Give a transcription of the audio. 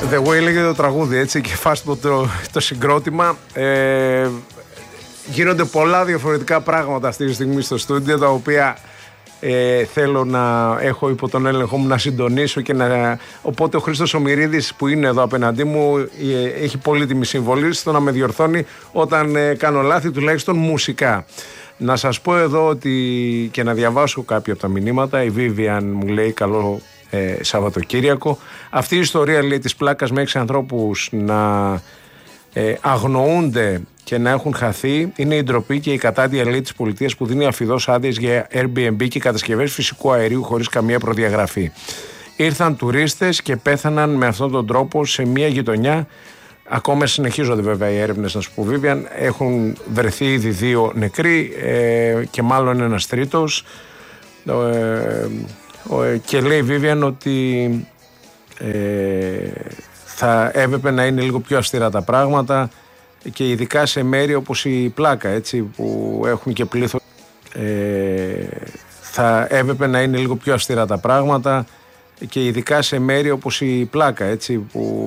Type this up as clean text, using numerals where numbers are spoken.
The Way λέγεται το τραγούδι, έτσι, και Fastbot το συγκρότημα. Γίνονται πολλά διαφορετικά πράγματα αυτή τη στιγμή στο στούντιο, τα οποία θέλω να έχω υπό τον έλεγχό μου, να συντονίσω και να... Οπότε ο Χρήστος Ομηρίδης, που είναι εδώ απέναντί μου, έχει πολύτιμη συμβολή στο να με διορθώνει όταν κάνω λάθη, τουλάχιστον μουσικά. Να σας πω εδώ ότι, και να διαβάσω κάποια από τα μηνύματα. Η Vivian μου λέει καλό Σαββατοκύριακο. Αυτή η ιστορία, λέει, της πλάκας με 6 ανθρώπους να αγνοούνται και να έχουν χαθεί είναι η ντροπή και η κατάντια, λέει, της πολιτείας, που δίνει αφιδώς άδειες για Airbnb και κατασκευές φυσικού αερίου χωρίς καμία προδιαγραφή. Ήρθαν τουρίστες και πέθαναν με αυτόν τον τρόπο σε μια γειτονιά. Ακόμα συνεχίζονται βέβαια οι έρευνες, να σου πω, Vivian. Έχουν βρεθεί ήδη 2 νεκροί και μάλλον ένας τρίτος. Και λέει Vivian ότι θα έπρεπε να είναι λίγο πιο αυστηρά τα πράγματα, και ειδικά σε μέρη όπως η Πλάκα, έτσι, που έχουν και πλήθος. Θα έπρεπε να είναι λίγο πιο αυστηρά τα πράγματα, και ειδικά σε μέρη όπως η Πλάκα, έτσι, που